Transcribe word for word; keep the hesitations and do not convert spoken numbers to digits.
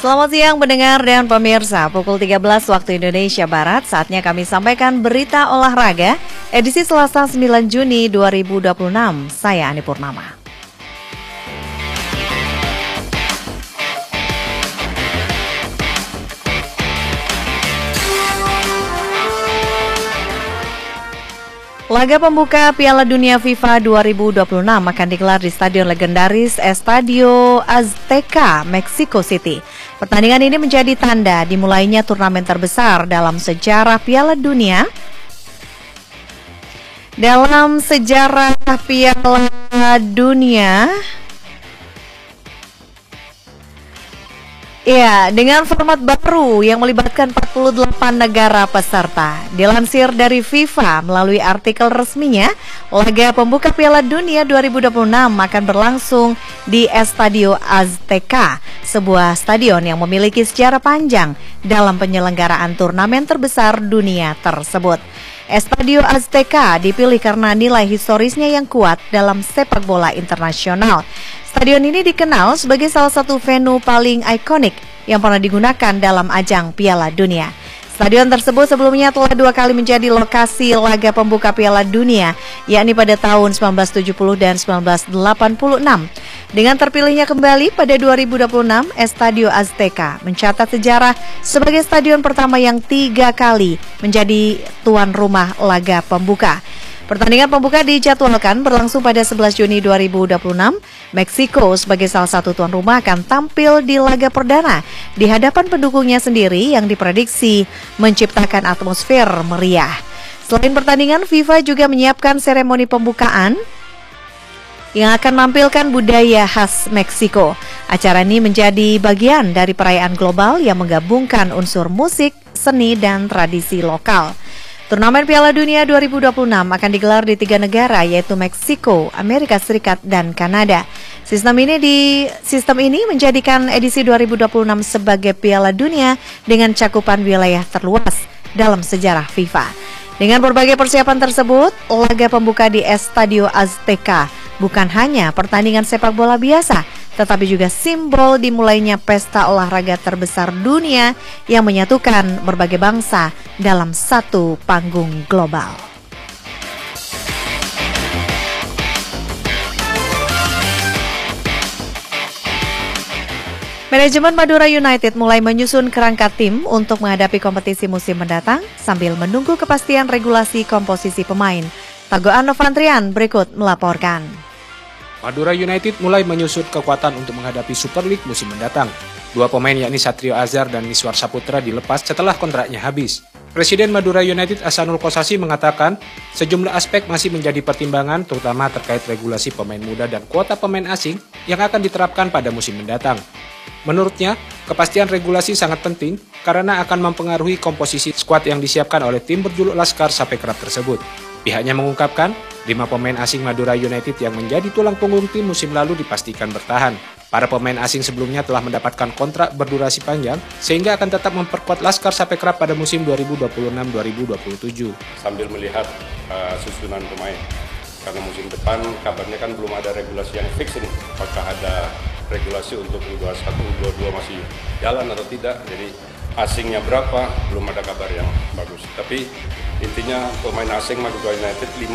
Selamat siang pendengar dan pemirsa, pukul tiga belas waktu Indonesia Barat, saatnya kami sampaikan berita olahraga, edisi Selasa sembilan Juni dua ribu dua puluh enam, saya Ani Purnama. Laga pembuka Piala Dunia FIFA dua ribu dua puluh enam akan digelar di Stadion legendaris Estadio Azteca, Mexico City. Pertandingan ini menjadi tanda dimulainya turnamen terbesar dalam sejarah Piala Dunia. Dalam sejarah Piala Dunia, ya, dengan format baru yang melibatkan empat puluh delapan negara peserta. Dilansir dari FIFA melalui artikel resminya, laga pembuka Piala Dunia dua ribu dua puluh enam akan berlangsung di Estadio Azteca, sebuah stadion yang memiliki sejarah panjang dalam penyelenggaraan turnamen terbesar dunia tersebut. Estadio Azteca dipilih karena nilai historisnya yang kuat dalam sepak bola internasional. Stadion ini dikenal sebagai salah satu venue paling ikonik yang pernah digunakan dalam ajang Piala Dunia. Stadion tersebut sebelumnya telah dua kali menjadi lokasi laga pembuka Piala Dunia, yakni pada tahun seribu sembilan ratus tujuh puluh dan seribu sembilan ratus delapan puluh enam. Dengan terpilihnya kembali pada dua ribu dua puluh enam, Estadio Azteca mencatat sejarah sebagai stadion pertama yang tiga kali menjadi tuan rumah laga pembuka. Pertandingan pembuka dijadwalkan berlangsung pada sebelas Juni dua ribu dua puluh enam. Meksiko sebagai salah satu tuan rumah akan tampil di laga perdana di hadapan pendukungnya sendiri yang diprediksi menciptakan atmosfer meriah. Selain pertandingan, FIFA juga menyiapkan seremoni pembukaan yang akan menampilkan budaya khas Meksiko. Acara ini menjadi bagian dari perayaan global yang menggabungkan unsur musik, seni, dan tradisi lokal. Turnamen Piala Dunia dua ribu dua puluh enam akan digelar di tiga negara, yaitu Meksiko, Amerika Serikat, dan Kanada. Sistem ini di sistem ini menjadikan edisi dua ribu dua puluh enam sebagai Piala Dunia dengan cakupan wilayah terluas dalam sejarah FIFA. Dengan berbagai persiapan tersebut, laga pembuka di Estadio Azteca bukan hanya pertandingan sepak bola biasa, tetapi juga simbol dimulainya pesta olahraga terbesar dunia yang menyatukan berbagai bangsa dalam satu panggung global. Manajemen Madura United mulai menyusun kerangka tim untuk menghadapi kompetisi musim mendatang sambil menunggu kepastian regulasi komposisi pemain. Tagoan Novantrian berikut melaporkan. Madura United mulai menyusun kekuatan untuk menghadapi Super League musim mendatang. Dua pemain yakni Satrio Azhar dan Miswar Saputra dilepas setelah kontraknya habis. Presiden Madura United Ahsanul Kossasi mengatakan sejumlah aspek masih menjadi pertimbangan, terutama terkait regulasi pemain muda dan kuota pemain asing yang akan diterapkan pada musim mendatang. Menurutnya, kepastian regulasi sangat penting karena akan mempengaruhi komposisi skuad yang disiapkan oleh tim berjuluk Laskar Sapekrab tersebut. Pihaknya mengungkapkan, lima pemain asing Madura United yang menjadi tulang punggung tim musim lalu dipastikan bertahan. Para pemain asing sebelumnya telah mendapatkan kontrak berdurasi panjang, sehingga akan tetap memperkuat Laskar Sapekrab pada musim dua ribu dua puluh enam dua ribu dua puluh tujuh. Sambil melihat uh, susunan pemain, karena musim depan kabarnya kan belum ada regulasi yang fix ini. Apakah ada regulasi untuk U dua puluh satu, U dua puluh dua masih jalan atau tidak, jadi asingnya berapa, belum ada kabar yang bagus. Tapi intinya pemain asing Madura United lima